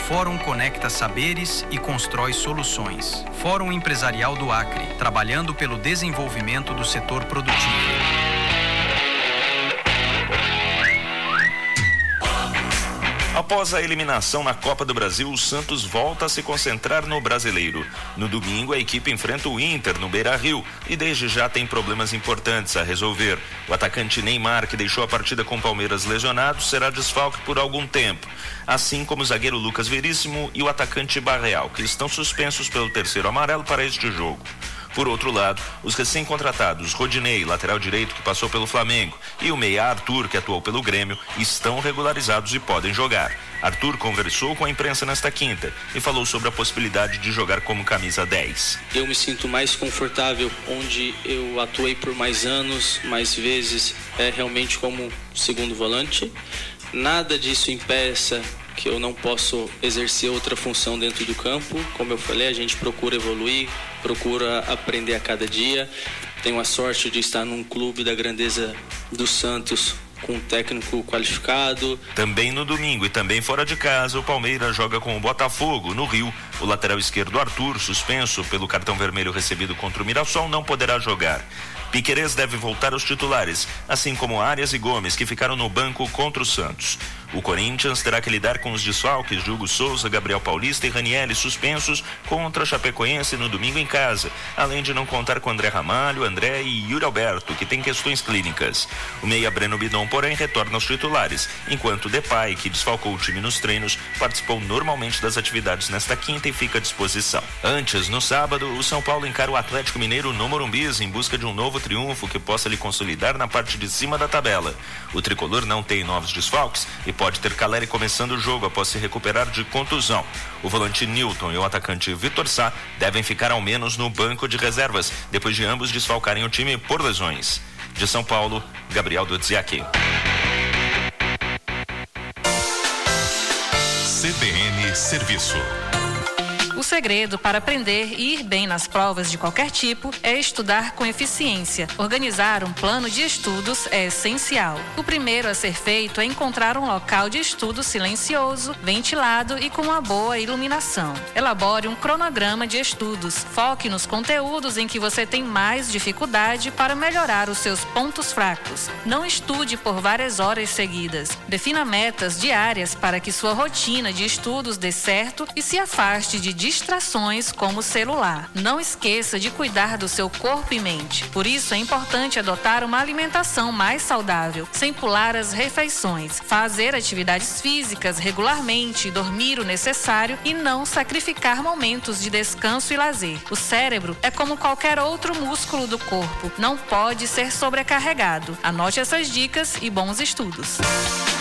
Fórum conecta saberes e constrói soluções. Fórum Empresarial do Acre, trabalhando pelo desenvolvimento do setor produtivo. Após a eliminação na Copa do Brasil, o Santos volta a se concentrar no Brasileiro. No domingo, a equipe enfrenta o Inter no Beira-Rio e desde já tem problemas importantes a resolver. O atacante Neymar, que deixou a partida com o Palmeiras lesionado, será desfalque por algum tempo, assim como o zagueiro Lucas Veríssimo e o atacante Barreal, que estão suspensos pelo terceiro amarelo para este jogo. Por outro lado, os recém-contratados Rodinei, lateral direito que passou pelo Flamengo, e o meia Arthur, que atuou pelo Grêmio, estão regularizados e podem jogar. Arthur conversou com a imprensa nesta quinta e falou sobre a possibilidade de jogar como camisa 10. Eu me sinto mais confortável onde eu atuei por mais anos, mais vezes, realmente como segundo volante. Nada disso impeça que eu não posso exercer outra função dentro do campo. Como eu falei, a gente procura evoluir, procura aprender a cada dia. Tenho a sorte de estar num clube da grandeza do Santos, com um técnico qualificado. Também no domingo e também fora de casa, o Palmeiras joga com o Botafogo, no Rio. O lateral esquerdo Arthur, suspenso pelo cartão vermelho recebido contra o Mirassol, não poderá jogar. Piquerez deve voltar aos titulares, assim como Arias e Gomes, que ficaram no banco contra o Santos. O Corinthians terá que lidar com os desfalques de Hugo Souza, Gabriel Paulista e Ranieri suspensos contra a Chapecoense no domingo em casa, além de não contar com André Ramalho, André e Yuri Alberto, que tem questões clínicas. O meia Breno Bidon, porém, retorna aos titulares, enquanto Depay, que desfalcou o time nos treinos, participou normalmente das atividades nesta quinta e fica à disposição. Antes, no sábado, o São Paulo encara o Atlético Mineiro no Morumbi em busca de um novo triunfo que possa lhe consolidar na parte de cima da tabela. O tricolor não tem novos desfalques e pode ter Caleri começando o jogo após se recuperar de contusão. O volante Nilton e o atacante Vitor Sá devem ficar ao menos no banco de reservas, depois de ambos desfalcarem o time por lesões. De São Paulo, Gabriel Dudziak. CBN Serviço. O segredo para aprender e ir bem nas provas de qualquer tipo é estudar com eficiência. Organizar um plano de estudos é essencial. O primeiro a ser feito é encontrar um local de estudo silencioso, ventilado e com uma boa iluminação. Elabore um cronograma de estudos. Foque nos conteúdos em que você tem mais dificuldade para melhorar os seus pontos fracos. Não estude por várias horas seguidas. Defina metas diárias para que sua rotina de estudos dê certo e se afaste de distrações como o celular. Não esqueça de cuidar do seu corpo e mente. Por isso é importante adotar uma alimentação mais saudável, sem pular as refeições, fazer atividades físicas regularmente, dormir o necessário e não sacrificar momentos de descanso e lazer. O cérebro é como qualquer outro músculo do corpo, não pode ser sobrecarregado. Anote essas dicas e bons estudos.